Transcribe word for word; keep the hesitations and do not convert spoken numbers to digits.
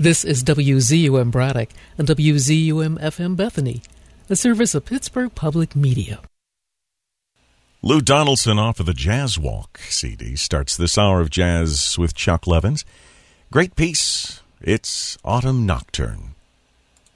This is W Z U M Braddock and W Z U M F M Bethany, a service of Pittsburgh Public Media. Lou Donaldson off of the Jazz Walk C D starts this hour of jazz with Chuck Levins. Great piece. It's Autumn Nocturne.